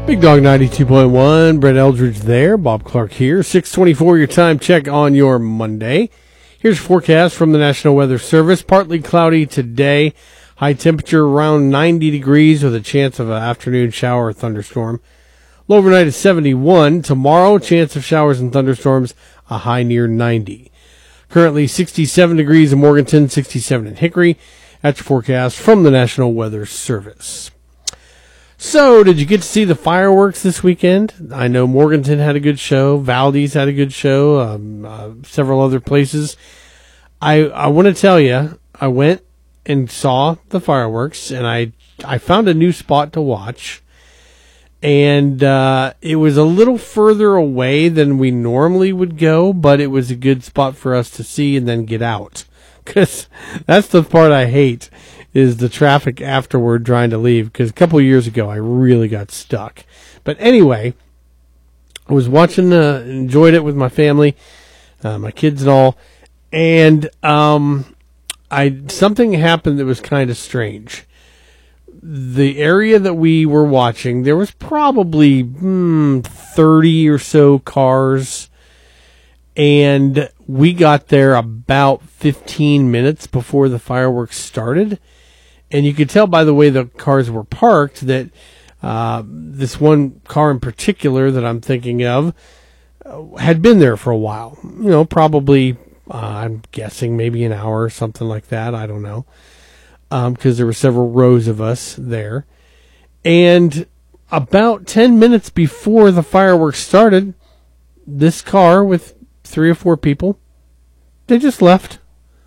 Big Dog 92.1, Brett Eldridge there, Bob Clark here. 6:24 your time check on your Monday. Here's a forecast from the National Weather Service. Partly cloudy today. High temperature around 90 degrees with a chance of an afternoon shower or thunderstorm. Low overnight is 71. Tomorrow, chance of showers and thunderstorms, a high near 90. Currently 67 degrees in Morganton, 67 in Hickory. That's your forecast from the National Weather Service. So, did you get to see the fireworks this weekend? I know Morganton had a good show. Valdez had a good show. Several other places. I want to tell you, I went and saw the fireworks, and I found a new spot to watch. And it was a little further away than we normally would go, but it was a good spot for us to see and then get out. Because that's the part I hate, is the traffic afterward trying to leave. Because a couple of years ago, I really got stuck. But anyway, I was watching, enjoyed it with my family, my kids and all. And something happened that was kind of strange. The area that we were watching, there was probably 30 or so cars. And we got there about 15 minutes before the fireworks started. And you could tell by the way the cars were parked that this one car in particular that I'm thinking of had been there for a while. You know, probably, I'm guessing maybe an hour or something like that. I don't know. Because there were several rows of us there. And about 10 minutes before the fireworks started, this car with 3 or 4 people, they just left.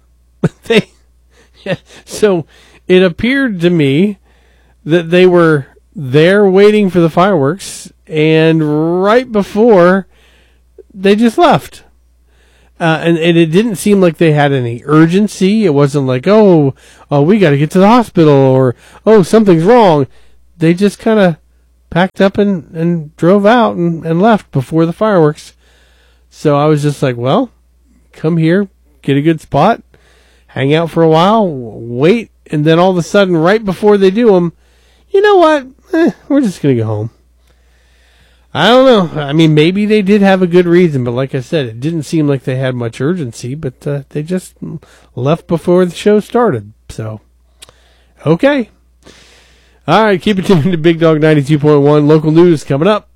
So it appeared to me that they were there waiting for the fireworks, and right before, they just left. And it didn't seem like they had any urgency. It wasn't like, oh, we got to get to the hospital, or, oh, something's wrong. They just kind of packed up and drove out and left before the fireworks. So I was just like, well, come here, get a good spot, hang out for a while, wait, and then all of a sudden, right before they do them, you know what? We're just going to go home. I don't know. I mean, maybe they did have a good reason, but like I said, it didn't seem like they had much urgency, but they just left before the show started. So, okay. All right, keep it tuned to Big Dog 92.1. Local news coming up.